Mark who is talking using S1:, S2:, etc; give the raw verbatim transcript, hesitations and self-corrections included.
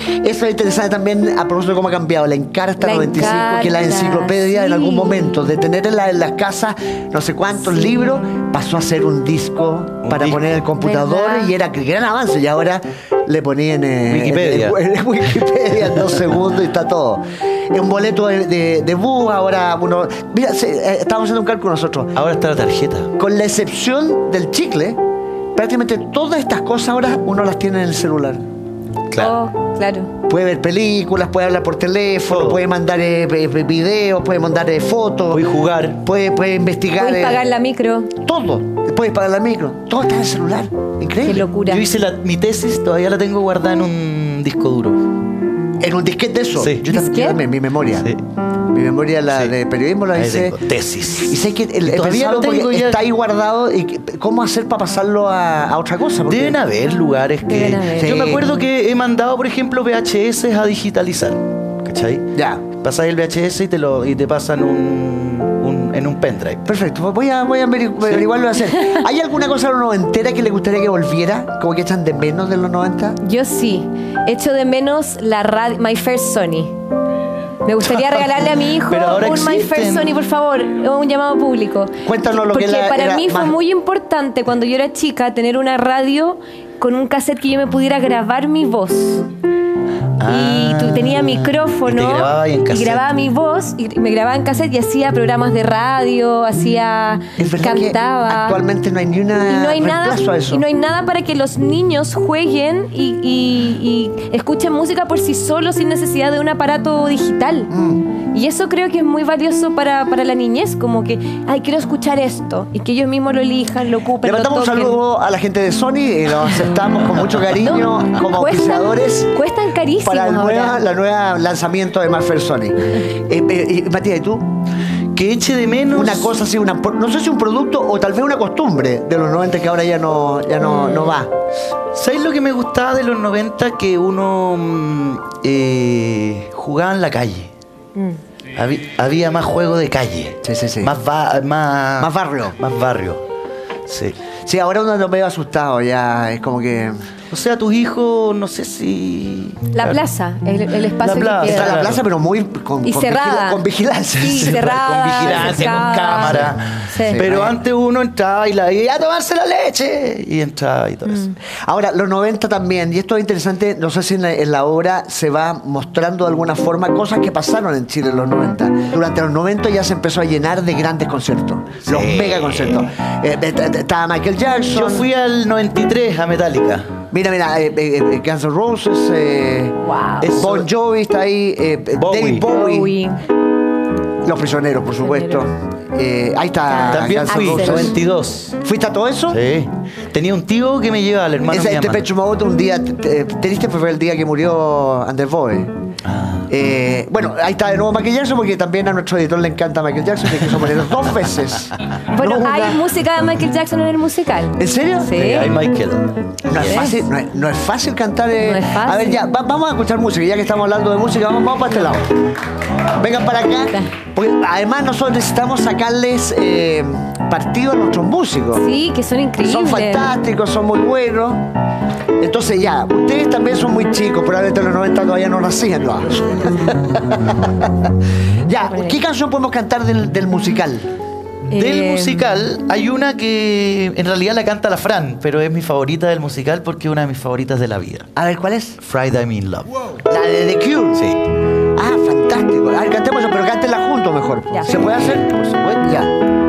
S1: Eso es interesante también a propósito de cómo ha cambiado la Encarta
S2: La
S1: noventa y cinco,
S2: Encarta,
S1: que la enciclopedia
S2: sí.
S1: en algún momento, de tener en, la, en las casas no sé cuántos
S2: Sí.
S1: libros, pasó a ser un disco
S3: Un
S1: para
S3: disco.
S1: poner en el computador,
S2: ¿Verdad?
S1: y era gran avance, y ahora le ponían eh,
S3: Wikipedia.
S1: En, en- en Wikipedia en dos segundos y está todo. Es un boleto de, de, de bus, ahora uno... Mira, se, eh, estábamos haciendo un cálculo nosotros.
S3: Ahora está la tarjeta.
S1: Con la excepción del chicle, prácticamente todas estas cosas ahora uno las tiene en el celular.
S3: Claro.
S2: Oh, claro.
S1: Puede ver películas, puede hablar por teléfono,
S3: Todo.
S1: puede mandar eh, eh, videos, puede mandar eh, fotos,
S3: Puedes jugar.
S1: puede, puede investigar.
S2: Puedes
S1: eh,
S2: pagar la micro.
S1: Todo. Puedes pagar la micro. Todo está en el celular. Increíble.
S2: Qué locura.
S3: Yo hice la, mi tesis, todavía la tengo guardada en un disco duro.
S1: En un disquete de eso.
S3: Sí.
S1: Yo también,
S2: ¿Disquete?
S1: yo también, mi memoria.
S3: Sí.
S1: Mi memoria la
S3: Sí.
S1: de periodismo la
S3: Ahí
S1: hice.
S3: tengo, tesis.
S1: Y sé que el,
S3: Y
S1: he
S3: todavía
S1: pensado
S3: lo tengo
S1: porque
S3: ya.
S1: está ahí guardado. Y que- ¿cómo hacer para pasarlo a, a otra cosa? Porque-
S3: Deben haber lugares que...
S2: Deben haber.
S3: Yo me
S1: Sí.
S3: acuerdo que he mandado, por ejemplo, V H S a digitalizar. ¿Cachai?
S1: Ya.
S3: Pasas el V H S y te, lo, y te pasan un, un- en un pendrive.
S1: Perfecto, voy a, voy a averigu- averiguarlo y hacer. ¿Hay alguna cosa de los noventera que le gustaría que volviera? ¿Como que echan de menos de los noventa?
S2: Yo sí. Echo de menos la radio, My First Sony. Me gustaría regalarle a mi hijo
S3: Pero ahora
S2: un My
S3: existen.
S2: First Sony, por favor, un llamado público.
S1: Cuéntanos lo que
S2: Porque
S1: era-
S2: para
S1: era
S2: mí fue
S1: más-
S2: muy importante cuando yo era chica tener una radio con un cassette que yo me pudiera grabar mi voz. Y tú, tenía micrófono
S3: Y te grababa ahí en
S2: y
S3: cassette.
S2: grababa mi voz y me grababa en cassette y hacía programas de radio, hacía
S1: Es verdad que
S2: cantaba.
S1: actualmente no hay ni una
S2: Y no hay nada
S1: reemplazo a eso.
S2: y no hay nada para que los niños jueguen y, y- y escuchen música por sí solos sin necesidad de un aparato digital.
S1: Mm.
S2: Y eso creo que es muy valioso para, para la niñez, como que, ay, quiero escuchar esto y que ellos mismos lo elijan, lo ocupen,
S1: Le
S2: lo
S1: mandamos un
S2: toquen.
S1: saludo a la gente de Sony y los aceptamos con mucho cariño
S2: No,
S1: como
S2: cuestan-
S1: auspiciadores
S2: cuestan carísimos
S1: para el nueva,
S2: ahora.
S1: la nueva lanzamiento de Marfer Sony. Eh, eh, y, Matías, ¿y tú?
S3: Que eche de menos...
S1: Una cosa así, una, no sé si un producto o tal vez una costumbre de los noventa que ahora ya no, ya no, no va.
S3: ¿Sabes lo que me gustaba de los noventa? Que uno mm, eh, jugaba en la calle.
S2: Mm.
S3: Habí- había más juego de calle.
S1: Sí, sí, sí.
S3: Más, ba- más,
S1: Más barrio.
S3: Más barrio. Sí.
S1: Sí, ahora uno lo veo asustado ya, es como que...
S3: O sea, tus hijos, no sé si...
S2: La plaza, el, el espacio
S3: La plaza.
S2: que
S1: Está
S2: queda.
S1: la
S3: Claro.
S1: plaza, pero muy con,
S2: Y
S1: con
S2: cerrada.
S1: vigila- con vigilancia.
S2: Sí,
S1: Sí.
S2: cerrada.
S3: Con vigilancia,
S2: cercada.
S3: con cámara.
S2: Sí.
S3: Pero
S1: Sí.
S3: antes uno entraba y la iba a tomarse la leche. Y entraba y todo eso.
S1: Ahora, los noventa también, y esto es interesante, no sé si en la, en la obra se va mostrando de alguna forma cosas que pasaron en Chile en los noventa. Durante los noventa ya se empezó a llenar de grandes conciertos, los
S3: Sí.
S1: mega conciertos. Eh, eh, eh, estaba Michael Jackson.
S3: Yo fui al noventa y tres a Metallica.
S1: Mira, mira, eh, eh, eh, Guns N' Roses, eh,
S2: Wow.
S3: Eso-
S1: Bon Jovi está ahí, eh, eh,
S3: Bowie.
S1: David Bowie,
S2: Bowie.
S1: Los Prisioneros, por supuesto. Eh, ahí está.
S3: También
S1: Guns N'
S3: fui,
S1: Roses.
S3: noventa y dos.
S1: ¿Fuiste a todo eso?
S3: Sí. Tenía un tío que me llevaba al hermano de
S1: Ese
S3: mi
S1: este
S3: mamá.
S1: Depeche Mode un día, te- te- triste fue el día que murió Anders Bowie.
S3: Ah.
S1: Eh, bueno, ahí está de nuevo Michael Jackson, porque también a nuestro editor le encanta Michael Jackson, que quiso ponerlo dos veces.
S2: Bueno,
S1: No
S2: hay
S1: una.
S2: música de Michael Jackson en el musical.
S1: ¿En serio?
S2: Sí.
S3: Eh, Ay, Michael.
S1: No es
S2: ¿Ves?
S1: fácil, no es, no es fácil cantar. eh.
S2: No es fácil.
S1: A ver, ya, va- vamos a escuchar música, ya que estamos hablando de música, vamos, vamos para este lado. Vengan para acá, porque además nosotros necesitamos sacarles eh, partido a nuestros músicos.
S2: Sí, que son increíbles.
S1: Son fantásticos, son muy buenos. Entonces ya, ustedes también son muy chicos, probablemente en los noventa todavía no nacían. No. Ya, ¿qué canción podemos cantar del, del musical?
S3: Del
S2: Eh,
S3: musical hay una que en realidad la canta la Fran, pero es mi favorita del musical porque es una de mis favoritas de la vida.
S1: A ver, ¿cuál es?
S3: Friday I'm in Love.
S1: La de The Cure.
S3: Sí.
S1: Ah, fantástico. A ver, cantemos eso, pero cántenla juntos mejor.
S2: Ya.
S1: ¿Se puede hacer?
S3: Por supuesto.
S1: Ya.